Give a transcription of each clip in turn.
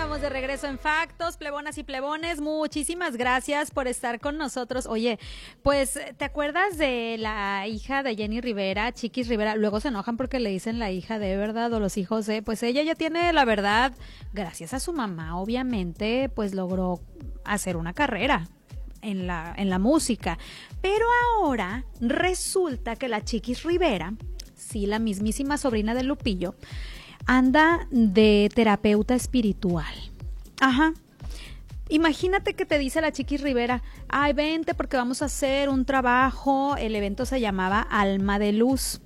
estamos de regreso en Factos, plebonas y plebones. Muchísimas gracias por estar con nosotros. Oye, pues, ¿te acuerdas de la hija de Jenny Rivera, Chiquis Rivera? Luego se enojan porque le dicen la hija de, ¿verdad? O los hijos de. Pues ella ya tiene, la verdad, gracias a su mamá, obviamente, pues logró hacer una carrera en la música. Pero ahora resulta que la Chiquis Rivera, sí, la mismísima sobrina de Lupillo, anda de terapeuta espiritual. Ajá. Imagínate que te dice la Chiquis Rivera, ay, vente porque vamos a hacer un trabajo. El evento se llamaba Alma de Luz.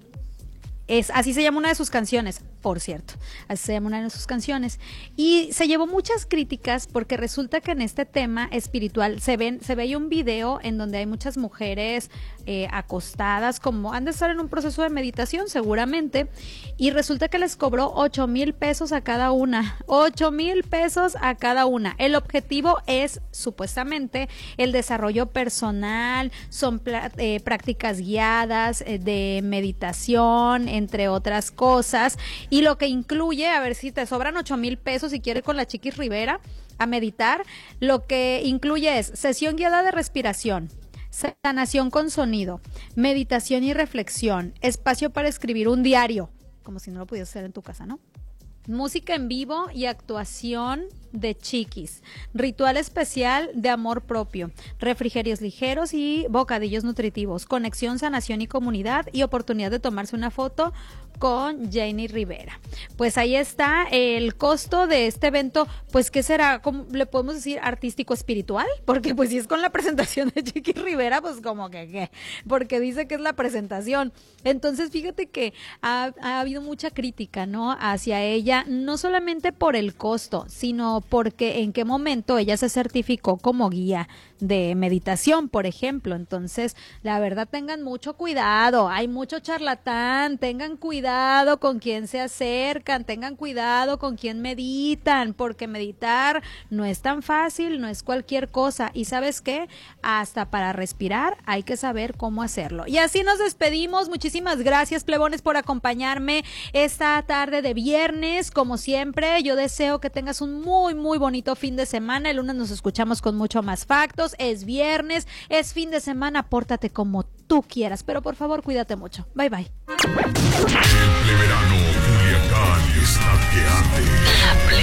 Así se llama una de sus canciones, por cierto. Así se llama una de sus canciones. Y se llevó muchas críticas porque resulta que en este tema espiritual se ve un video en donde hay muchas mujeres acostadas, como han de estar en un proceso de meditación seguramente, y resulta que les cobró 8,000 pesos a cada una. 8,000 pesos a cada una. El objetivo es supuestamente el desarrollo personal, son prácticas guiadas de meditación, entre otras cosas, y lo que incluye, a ver si te sobran 8,000 pesos si quieres con la Chiquis Rivera a meditar, lo que incluye es sesión guiada de respiración, sanación con sonido, meditación y reflexión, espacio para escribir un diario, como si no lo pudieras hacer en tu casa, ¿no? Música en vivo y actuación de Chiquis, ritual especial de amor propio, refrigerios ligeros y bocadillos nutritivos, conexión, sanación y comunidad, y oportunidad de tomarse una foto con Jenny Rivera. Pues ahí está el costo de este evento. Pues ¿qué será? ¿Cómo le podemos decir? Artístico espiritual, porque pues si es con la presentación de Chiquis Rivera, pues como que ¿qué? Porque dice que es la presentación. Entonces fíjate que ha habido mucha crítica, ¿no? Hacia ella, no solamente por el costo, sino porque en qué momento ella se certificó como guía de meditación, por ejemplo. Entonces, la verdad, tengan mucho cuidado, hay mucho charlatán, tengan cuidado con quién se acercan, tengan cuidado con quién meditan, porque meditar no es tan fácil, no es cualquier cosa, y ¿sabes qué? Hasta para respirar hay que saber cómo hacerlo. Y así nos despedimos. Muchísimas gracias, plebones, por acompañarme esta tarde de viernes. Como siempre, yo deseo que tengas un muy, muy bonito fin de semana. El lunes nos escuchamos con mucho más factos. Es viernes, es fin de semana, pórtate como tú quieras, pero por favor cuídate mucho. Bye bye. El verano Culiacán está que arde.